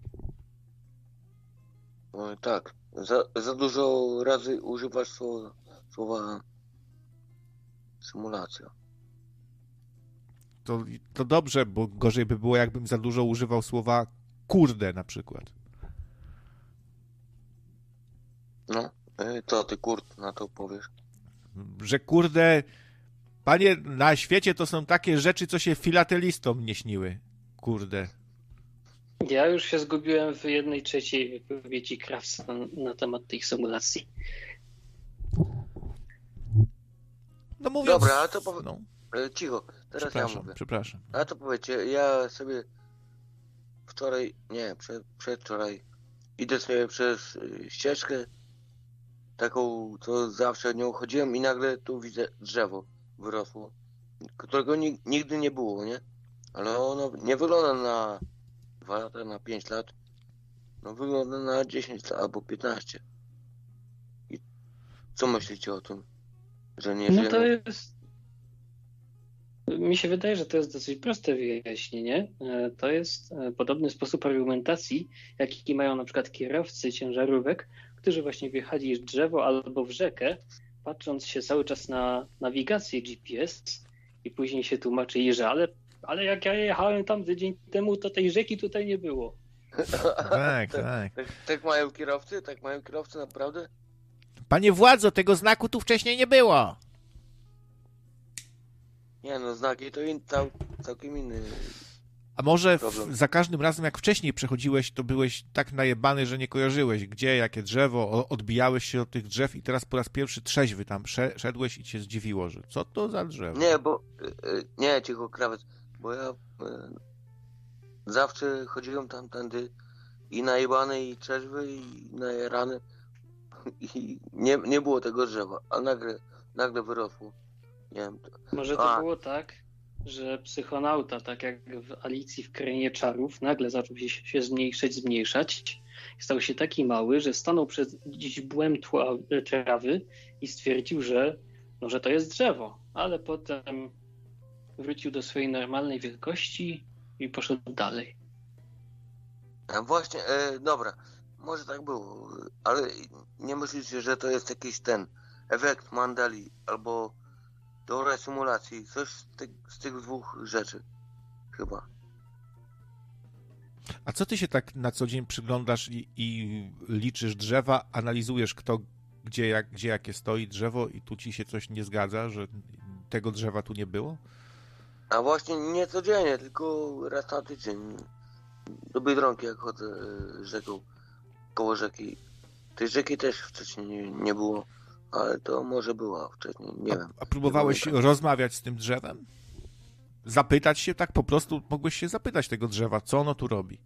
No, tak. Za dużo razy używasz słowa symulacja. To dobrze, bo gorzej by było, jakbym za dużo używał słowa kurde na przykład. No, co ty na to powiesz? Że kurde, panie, na świecie to są takie rzeczy, co się filatelistom nie śniły. Kurde. Ja już się zgubiłem w 1/3 wypowiedzi Krawca na temat tych symulacji. No mówiąc... Dobra, a to no. Cicho, teraz ja mówię. Przepraszam. A to powiedzcie, ja sobie przedwczoraj idę sobie przez ścieżkę, taką, co zawsze nią chodziłem i nagle tu widzę drzewo wyrosło, którego nigdy nie było, nie? Ale ono nie wygląda na 2 lata, na 5 lat, no wygląda na 10 lat albo 15. I co myślicie o tym, że nie żyjemy? No to jest... Mi się wydaje, że to jest dosyć proste wyjaśnienie. To jest podobny sposób argumentacji, jaki mają na przykład kierowcy ciężarówek, którzy właśnie wjechali w drzewo albo w rzekę, patrząc się cały czas na nawigację GPS i później się tłumaczyli, że ale jak ja jechałem tam tydzień temu, to tej rzeki tutaj nie było. Tak. Tak mają kierowcy? Tak mają kierowcy naprawdę? Panie władzo, tego znaku tu wcześniej nie było. Nie no, znaki to całkiem inny. A może problem. Za każdym razem, jak wcześniej przechodziłeś, to byłeś tak najebany, że nie kojarzyłeś, gdzie, jakie drzewo, odbijałeś się od tych drzew i teraz po raz pierwszy trzeźwy tam szedłeś i cię zdziwiło, że co to za drzewo? Nie, bo... Nie, cicho, Krawiec, bo ja zawsze chodziłem tamtędy i najebany, i trzeźwy, i najarany i nie było tego drzewa, a nagle wyrosło. Nie wiem. Może to było tak, że psychonauta, tak jak w Alicji w Krainie Czarów, nagle zaczął się zmniejszać. Stał się taki mały, że stanął przed źdźbłem trawy i stwierdził, że to jest drzewo. Ale potem wrócił do swojej normalnej wielkości i poszedł dalej. A właśnie, dobra, może tak było, ale nie myślicie, że to jest jakiś efekt Mandeli albo teoria symulacji, coś z tych dwóch rzeczy, chyba. A co ty się tak na co dzień przyglądasz i liczysz drzewa, analizujesz gdzie jakie stoi drzewo i tu ci się coś nie zgadza, że tego drzewa tu nie było? A właśnie nie codziennie, tylko raz na tydzień. Do Biedronki jak chodzę rzeką, koło rzeki. Tej rzeki też wcześniej nie było, ale to może była wcześniej, nie wiem. A próbowałeś rozmawiać z tym drzewem? Zapytać się, tak po prostu mogłeś się zapytać tego drzewa, co ono tu robi?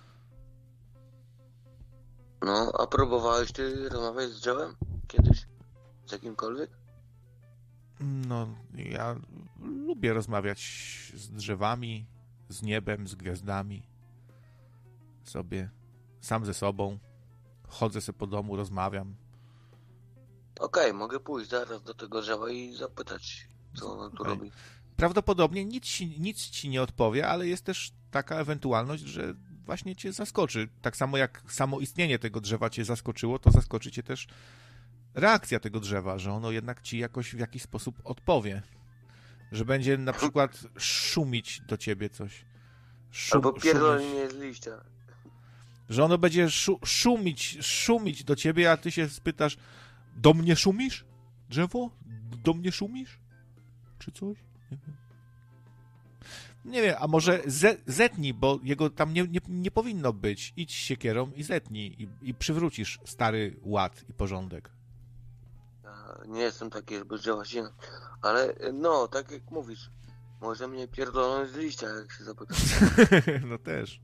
No, a próbowałeś ty rozmawiać z drzewem kiedyś? Z jakimkolwiek? No, ja lubię rozmawiać z drzewami, z niebem, z gwiazdami. Sobie, sam ze sobą. Chodzę sobie po domu, rozmawiam. Okej, mogę pójść zaraz do tego drzewa i zapytać, co ono tu robi. Prawdopodobnie nic ci nie odpowie, ale jest też taka ewentualność, że właśnie cię zaskoczy. Tak samo jak samo istnienie tego drzewa cię zaskoczyło, to zaskoczy cię też reakcja tego drzewa, że ono jednak ci jakoś w jakiś sposób odpowie. Że będzie na przykład szumić do ciebie coś. Albo pierdolnie z liścia. Że ono będzie szumić do ciebie, a ty się spytasz, do mnie szumisz? Drzewo? Do mnie szumisz? Czy coś? Nie wiem. Nie wiem, a może zetnij, bo jego tam nie powinno być. Idź siekierą i zetnij i przywrócisz stary ład i porządek. Ja nie jestem taki bezdziałaciny, ale no, tak jak mówisz, może mnie pierdolą z liścia, jak się zapytam. No też.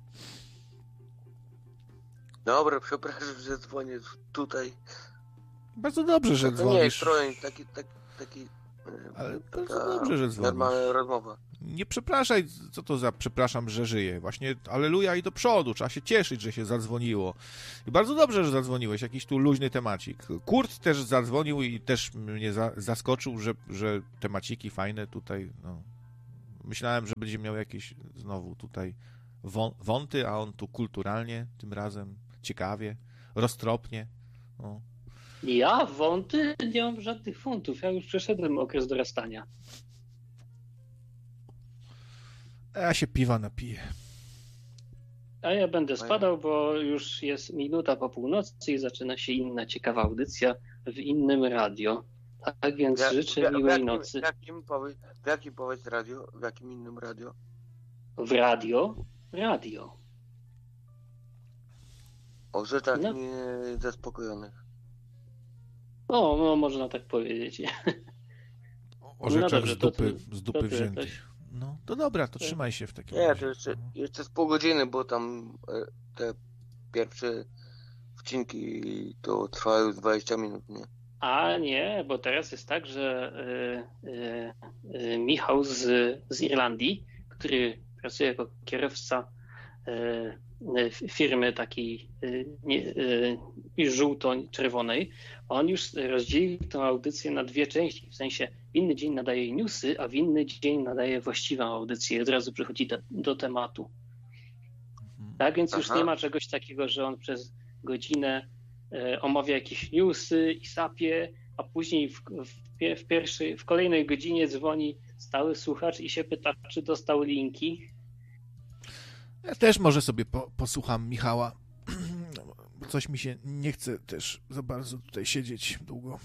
Dobra, przepraszam, że dzwonię tutaj. Bardzo dobrze, że To dzwonisz. nie jest trolling, taki Ale bardzo dobrze, że dzwonisz. normalna rozmowa. Nie przepraszaj, co to za przepraszam, że żyję. Właśnie alleluja i do przodu. Trzeba się cieszyć, że się zadzwoniło. I bardzo dobrze, że zadzwoniłeś. Jakiś tu luźny temacik. Kurt też zadzwonił i też mnie zaskoczył, że temaciki fajne tutaj. No. Myślałem, że będzie miał jakieś znowu tutaj wąty, a on tu kulturalnie tym razem, ciekawie, roztropnie. No. Ja wąty? Nie mam żadnych wątów. Ja już przeszedłem okres dorastania. Ja się piwa napiję. A ja będę spadał, bo już jest minuta po północy i zaczyna się inna ciekawa audycja w innym radio. Tak więc życzę miłej nocy. W jakim powiedz radio? W jakim innym radio? W radio? Radio. O rzeczach niezaspokojonych. No, można tak powiedzieć. O rzeczach dobrze, z dupy wziętych. No, to dobra, to trzymaj się w takim razie. Nie, to jeszcze z pół godziny, bo tam te pierwsze wcinki to trwają 20 minut, nie? A nie, bo teraz jest tak, że Michał z Irlandii, który pracuje jako kierowca firmy takiej żółto-czerwonej, on już rozdzielił tę audycję na dwie części. W sensie w inny dzień nadaje newsy, a w inny dzień nadaje właściwą audycję i od razu przechodzi do tematu. Tak więc już nie ma czegoś takiego, że on przez godzinę omawia jakieś newsy i sapie, a później w kolejnej godzinie dzwoni stały słuchacz i się pyta, czy dostał linki. Ja też może sobie posłucham Michała. Coś mi się nie chce też za bardzo tutaj siedzieć długo.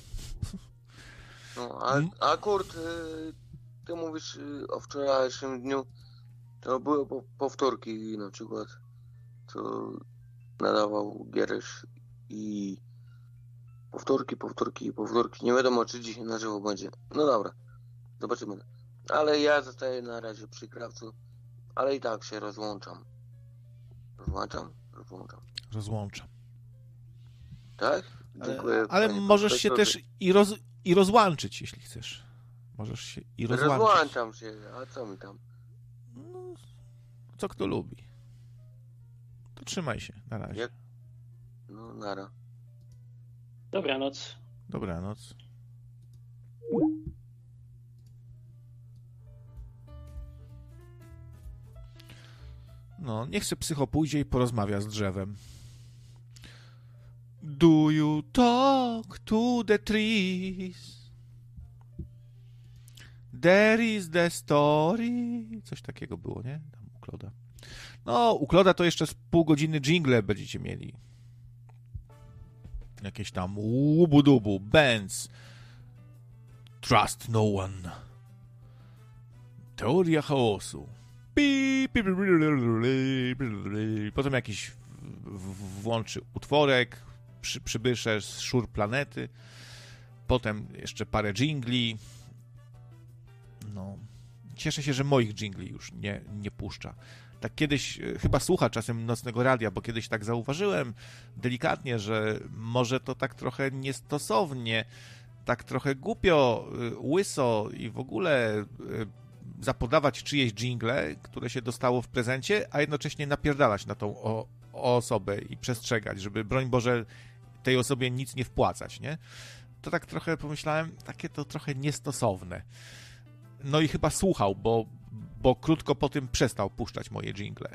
No, a Kurt, ty mówisz o wczorajszym dniu, to były powtórki na przykład, co nadawał Gieresz i powtórki. Nie wiadomo, czy dzisiaj na żywo będzie. No dobra, zobaczymy. Ale ja zostaję na razie przy krawcu, ale i tak się rozłączam. Rozłączam. Tak? Dziękuję. Ale możesz się też i rozłączyć, jeśli chcesz. Możesz się i rozłączyć. Rozłączam się, a co mi tam? No, co kto lubi. To trzymaj się, na razie. No, nara. Dobranoc. Dobranoc. No, niech se psycho pójdzie i porozmawia z drzewem. Do you talk to the trees? There is the story. Coś takiego było, nie? Tam u Kloda. No, u Kloda to jeszcze z pół godziny jingle będziecie mieli. Jakieś tam łubu-dubu, Benz, Trust No One, Teoria chaosu. Potem jakiś włączy utworek, przybysze, szur planety. Potem jeszcze parę dżingli. No, cieszę się, że moich dżingli już nie puszcza. Tak kiedyś, chyba słucha czasem Nocnego Radia, bo kiedyś tak zauważyłem delikatnie, że może to tak trochę niestosownie, tak trochę głupio, łyso i w ogóle zapodawać czyjeś dżingle, które się dostało w prezencie, a jednocześnie napierdalać na tą osobę i przestrzegać, żeby, broń Boże, tej osobie nic nie wpłacać, nie? To tak trochę pomyślałem, takie to trochę niestosowne. No i chyba słuchał, bo krótko po tym przestał puszczać moje dżingle.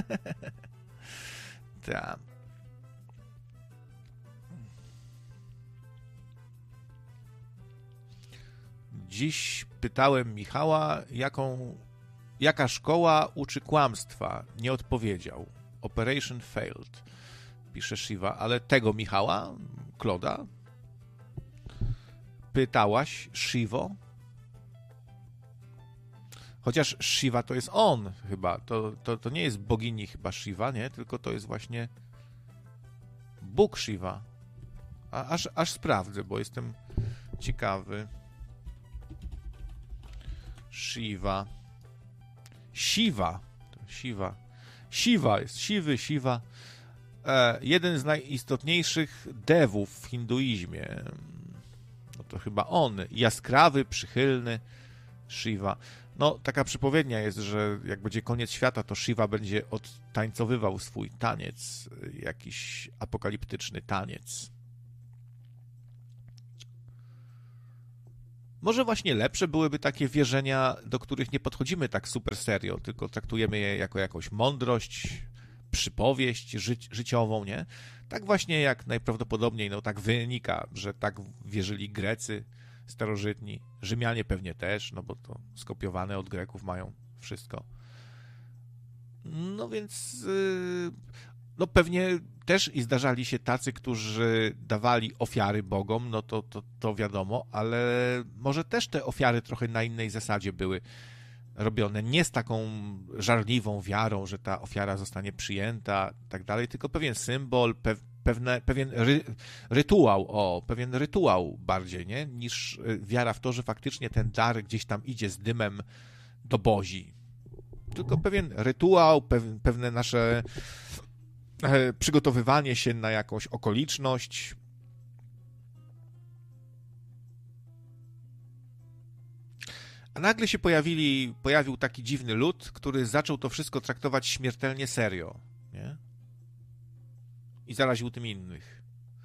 Tak. Dziś pytałem Michała, jaka szkoła uczy kłamstwa. Nie odpowiedział. Operation failed, pisze Shiva. Ale tego Michała? Kloda? Pytałaś, Shivo? Chociaż Shiva to jest on chyba. To nie jest bogini chyba Shiva, nie? Tylko to jest właśnie Bóg Shiva. Aż sprawdzę, bo jestem ciekawy. Shiva. Shiva jest siwy, Shiva. jeden z najistotniejszych devów w hinduizmie. No to chyba on, jaskrawy, przychylny Shiva. No, taka przypowiednia jest, że jak będzie koniec świata, to Shiva będzie odtańcowywał swój taniec, jakiś apokaliptyczny taniec. Może właśnie lepsze byłyby takie wierzenia, do których nie podchodzimy tak super serio, tylko traktujemy je jako jakąś mądrość, przypowieść życiową, nie? Tak właśnie jak najprawdopodobniej, no tak wynika, że tak wierzyli Grecy starożytni, Rzymianie pewnie też, no bo to skopiowane od Greków mają wszystko. No więc no pewnie też i zdarzali się tacy, którzy dawali ofiary bogom, no to wiadomo, ale może też te ofiary trochę na innej zasadzie były robione, nie z taką żarliwą wiarą, że ta ofiara zostanie przyjęta i tak dalej, tylko pewien symbol, pewien rytuał bardziej, nie? Niż wiara w to, że faktycznie ten dar gdzieś tam idzie z dymem do Bozi. Tylko pewien rytuał, pewne nasze przygotowywanie się na jakąś okoliczność. A nagle się pojawił taki dziwny lud, który zaczął to wszystko traktować śmiertelnie serio, nie? I zaraził tym innych.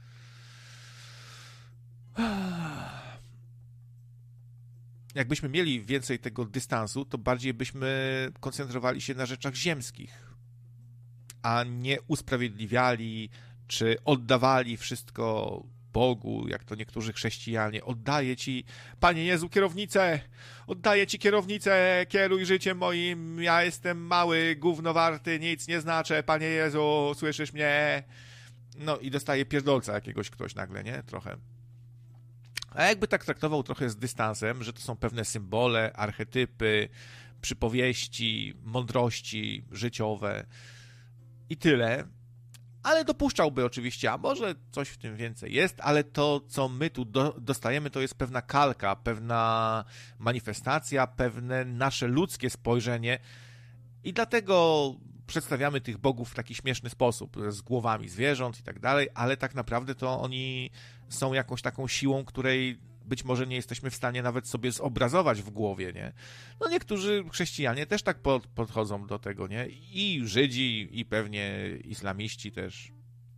Jakbyśmy mieli więcej tego dystansu, to bardziej byśmy koncentrowali się na rzeczach ziemskich, a nie usprawiedliwiali, czy oddawali wszystko Bogu, jak to niektórzy chrześcijanie. Oddaję Ci, Panie Jezu, kierownicę! Oddaję Ci kierownicę! Kieruj życiem moim! Ja jestem mały, gówno warty, nic nie znaczę, Panie Jezu, słyszysz mnie? No i dostaje pierdolca jakiegoś ktoś nagle, nie? Trochę. A jakby tak traktował trochę z dystansem, że to są pewne symbole, archetypy, przypowieści, mądrości życiowe i tyle, ale dopuszczałby oczywiście, a może coś w tym więcej jest, ale to, co my tu dostajemy, to jest pewna kalka, pewna manifestacja, pewne nasze ludzkie spojrzenie i dlatego przedstawiamy tych bogów w taki śmieszny sposób, z głowami zwierząt i tak dalej, ale tak naprawdę to oni są jakąś taką siłą, której być może nie jesteśmy w stanie nawet sobie zobrazować w głowie, nie? No niektórzy chrześcijanie też tak podchodzą do tego, nie? I Żydzi, i pewnie islamiści też.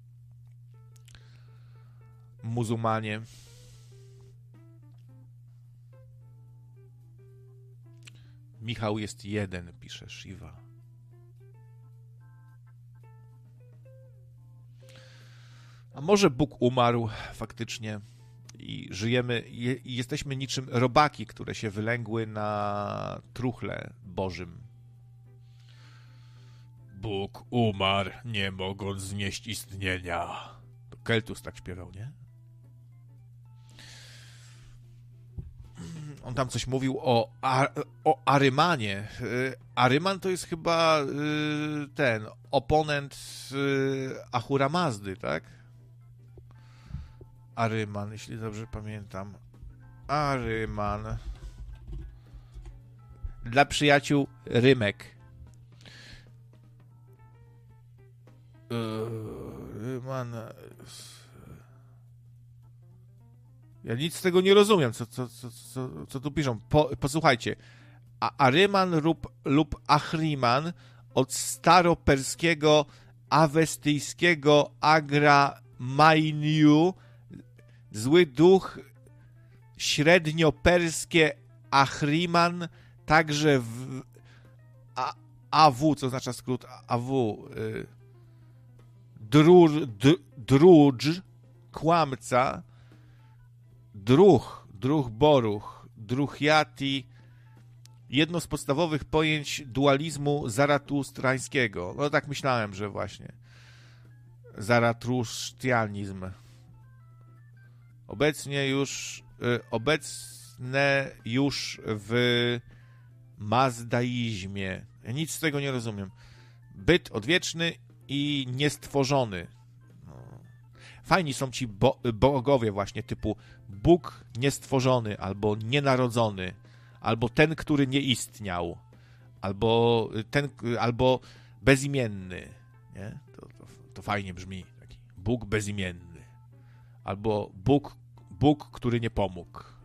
Muzułmanie. Michał jest jeden, pisze Shiva. A może Bóg umarł faktycznie i żyjemy, i jesteśmy niczym robaki, które się wylęgły na truchle Bożym. Bóg umarł, nie mogąc znieść istnienia. To Keltus tak śpiewał, nie? On tam coś mówił o Arymanie. Aryman to jest chyba ten oponent Ahura Mazdy, tak? Aryman, jeśli dobrze pamiętam. Aryman. Dla przyjaciół Rymek. Aryman. Ja nic z tego nie rozumiem, co tu piszą. Posłuchajcie. Aryman lub Ahriman od staroperskiego awestyjskiego Agra-Mainyu, zły duch, średnioperskie Ahriman, także w AW, co oznacza skrót AW, drudż, kłamca, druh boruch, druhiati, jedno z podstawowych pojęć dualizmu zaratustrańskiego. No tak myślałem, że właśnie zaratrusztianizm. Obecne już w mazdaizmie. Ja nic z tego nie rozumiem. Byt odwieczny i niestworzony. No. Fajni są ci bogowie właśnie typu Bóg niestworzony, albo nienarodzony, albo ten, który nie istniał, albo bezimienny. Nie? To fajnie brzmi. Taki Bóg bezimienny. Albo Bóg, który nie pomógł.